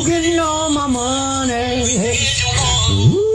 Who getting all my money? Ooh.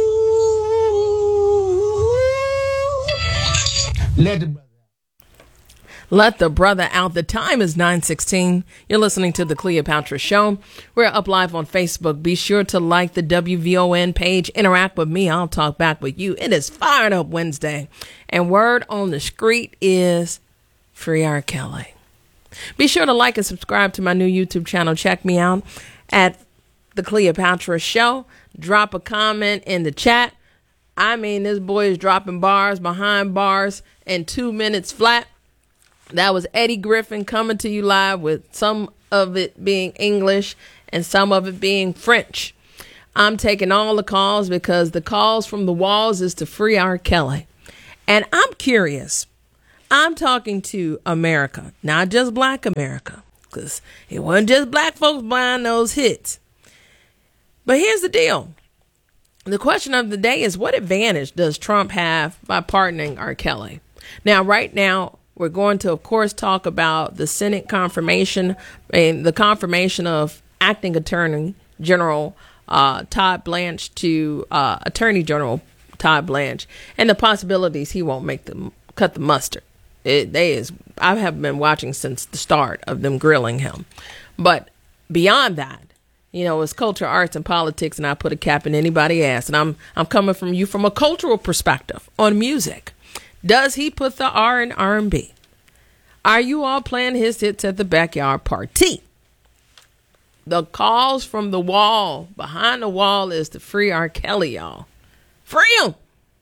Let the brother out. The time is 9:16. You're listening to the Cleopatra Show. We're up live on Facebook. Be sure to like the WVON page. Interact with me. I'll talk back with you. It is Fired Up Wednesday. And word on the street is free R. Kelly. Be sure to like and subscribe to my new YouTube channel. Check me out at the Cleopatra Show. Drop a comment in the chat. I mean, this boy is dropping bars behind bars in 2 minutes flat. That was Eddie Griffin coming to you live with some of it being English and some of it being French. I'm taking all the calls because the calls from the walls is to free R. Kelly. And I'm curious. I'm talking to America, not just black America, because it wasn't just black folks buying those hits. But here's the deal. The question of the day is, what advantage does Trump have by pardoning R. Kelly? Now, right now, we're going to, of course, talk about the Senate confirmation and the confirmation of acting Attorney General Todd Blanche to Attorney General Todd Blanche and the possibilities he won't cut the mustard. I have been watching since the start of them grilling him. But beyond that, you know, it's culture, arts, and politics, and I put a cap in anybody's ass. And I'm coming from you from a cultural perspective on music. Does he put the R in R&B? Are you all playing his hits at the backyard party? The calls from the wall, behind the wall, is to free R. Kelly, y'all. Free him!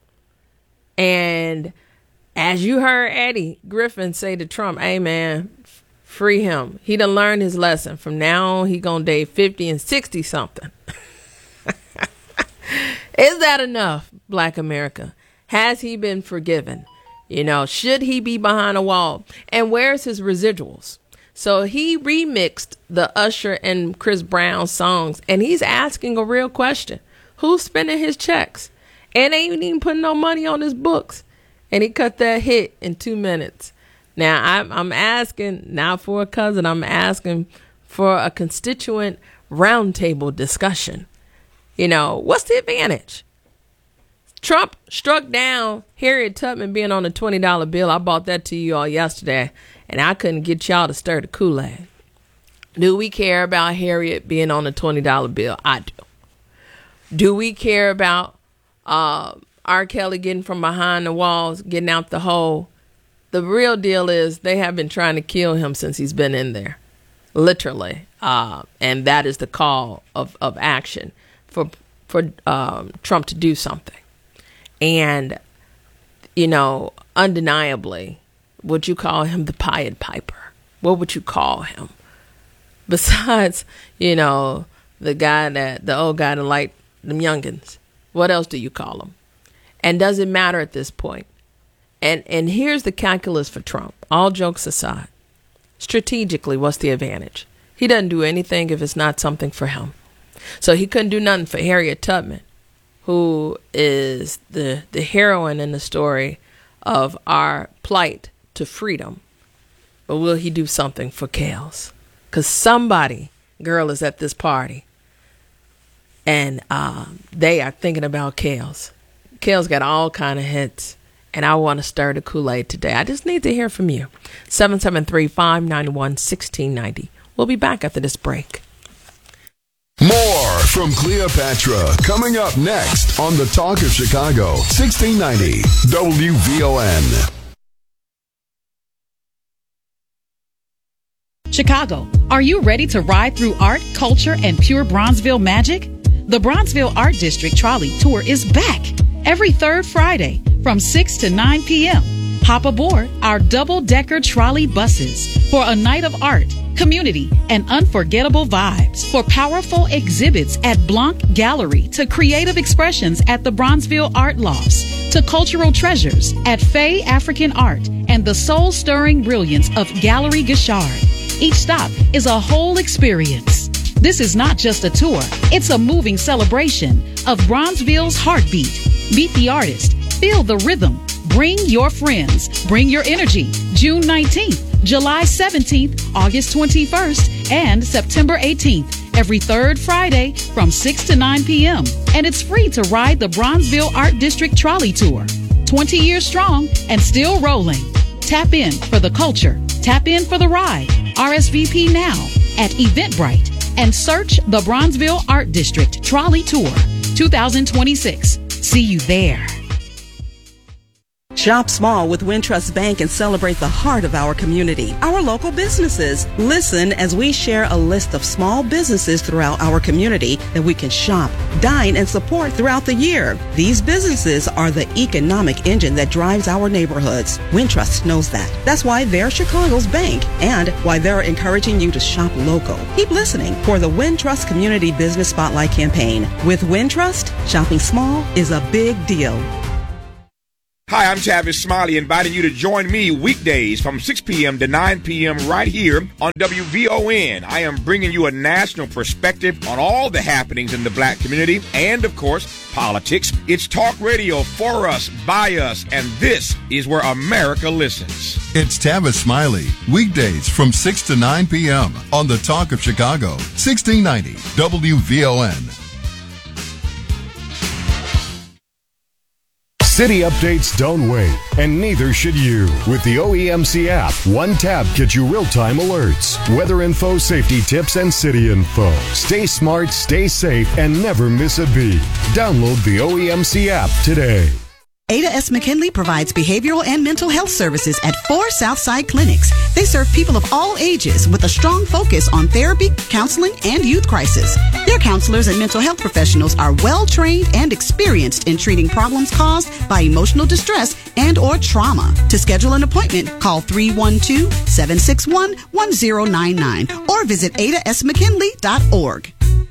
And as you heard Eddie Griffin say to Trump, hey, man, free him. He done learned his lesson. From now on, he gonna date 50 and 60 something. Is that enough, Black America? Has he been forgiven? You know, should he be behind a wall? And where's his residuals? So he remixed the Usher and Chris Brown songs, and he's asking a real question. Who's spending his checks? And ain't even putting no money on his books. And he cut that hit in 2 minutes. Now, I'm asking, not for a cousin, I'm asking for a constituent roundtable discussion. You know, what's the advantage? Trump struck down Harriet Tubman being on a $20 bill. I bought that to you all yesterday, and I couldn't get y'all to stir the Kool-Aid. Do we care about Harriet being on a $20 bill? I do. Do we care about R. Kelly getting from behind the walls, getting out the hole? The real deal is they have been trying to kill him since he's been in there, literally. And that is the call of action for Trump to do something. And, you know, undeniably, would you call him the Pied Piper? What would you call him? Besides, you know, the old guy that liked them youngins. What else do you call him? And does it matter at this point? And here's the calculus for Trump. All jokes aside, strategically, what's the advantage? He doesn't do anything if it's not something for him. So he couldn't do nothing for Harriet Tubman, who is the heroine in the story of our plight to freedom. But will he do something for Kales? Because somebody, girl, is at this party. And they are thinking about Kales. Kales got all kind of hits. And I want to stir the Kool-Aid today. I just need to hear from you. 773-591-1690. We'll be back after this break. More from Cleopatra coming up next on the Talk of Chicago, 1690 WVON. Chicago, are you ready to ride through art, culture, and pure Bronzeville magic? The Bronzeville Art District Trolley Tour is back every third Friday from 6 to 9 p.m. Hop aboard our double-decker trolley buses for a night of art, community, and unforgettable vibes. For powerful exhibits at Blanc Gallery to creative expressions at the Bronzeville Art Lofts to cultural treasures at Fay African Art and the soul-stirring brilliance of Gallery Gashard. Each stop is a whole experience. This is not just a tour, it's a moving celebration of Bronzeville's heartbeat. Meet the artist, feel the rhythm, bring your friends, bring your energy. June 19th, July 17th, August 21st, and September 18th every third Friday from 6 to 9 p.m. And it's free to ride the Bronzeville Art District Trolley Tour. 20 years strong and still rolling. Tap in for the culture. Tap in for the ride. RSVP now at Eventbrite and search the Bronzeville Art District Trolley Tour 2026. See you there. Shop small with Wintrust Bank and celebrate the heart of our community, our local businesses. Listen as we share a list of small businesses throughout our community that we can shop, dine, and support throughout the year. These businesses are the economic engine that drives our neighborhoods. Wintrust knows that. That's why they're Chicago's bank and why they're encouraging you to shop local. Keep listening for the Wintrust Community Business Spotlight campaign. With Wintrust, shopping small is a big deal. Hi, I'm Tavis Smiley, inviting you to join me weekdays from 6 p.m. to 9 p.m. right here on WVON. I am bringing you a national perspective on all the happenings in the black community and, of course, politics. It's talk radio for us, by us, and this is where America listens. It's Tavis Smiley, weekdays from 6 to 9 p.m. on the Talk of Chicago, 1690 WVON. City updates don't wait, and neither should you. With the OEMC app, one tap gets you real-time alerts, weather info, safety tips, and city info. Stay smart, stay safe, and never miss a beat. Download the OEMC app today. Ada S. McKinley provides behavioral and mental health services at 4 Southside clinics. They serve people of all ages with a strong focus on therapy, counseling, and youth crisis. Their counselors and mental health professionals are well-trained and experienced in treating problems caused by emotional distress and or trauma. To schedule an appointment, call 312-761-1099 or visit adasmckinley.org.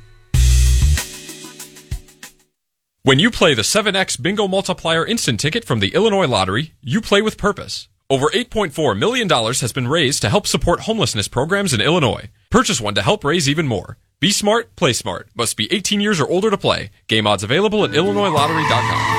When you play the 7X Bingo Multiplier Instant Ticket from the Illinois Lottery, you play with purpose. Over $8.4 million has been raised to help support homelessness programs in Illinois. Purchase one to help raise even more. Be smart, play smart. Must be 18 years or older to play. Game odds available at IllinoisLottery.com.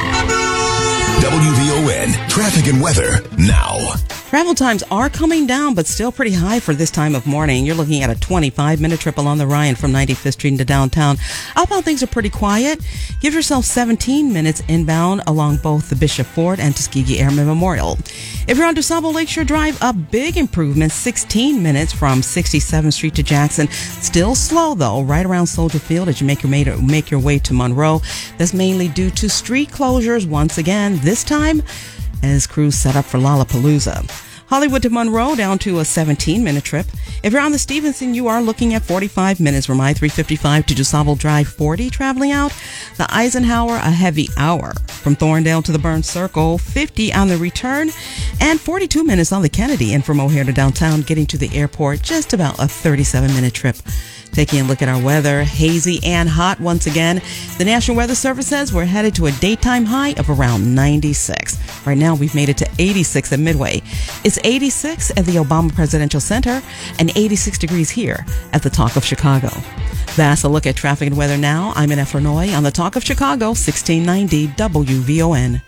WVON traffic and weather now. Travel times are coming down, but still pretty high for this time of morning. You're looking at a 25-minute trip along the Ryan from 95th Street into downtown. Outbound things are pretty quiet. Give yourself 17 minutes inbound along both the Bishop Ford and Tuskegee Airmen Memorial. If you're on DuSable Lakeshore Drive, a big improvement, 16 minutes from 67th Street to Jackson. Still slow, though, right around Soldier Field as you make your way to Monroe. That's mainly due to street closures once again, this time as crews set up for Lollapalooza. Hollywood to Monroe down to a 17-minute trip. If you're on the Stevenson, you are looking at 45 minutes from I-355 to DuSable Drive 40 traveling out. The Eisenhower, a heavy hour. From Thorndale to the Burns Circle, 50 on the return, and 42 minutes on the Kennedy. And from O'Hare to downtown, getting to the airport, just about a 37-minute trip. Taking a look at our weather, hazy and hot once again. The National Weather Service says we're headed to a daytime high of around 96. Right now, we've made it to 86 at Midway. It's 86 at the Obama Presidential Center and 86 degrees here at the Talk of Chicago. That's a look at traffic and weather now. I'm Annette Flournoy on the Talk of Chicago, 1690 WVON.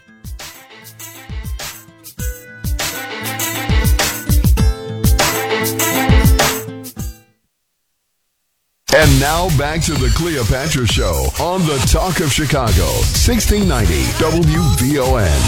And now back to the Cleopatra Show on the Talk of Chicago, 1690 WVON.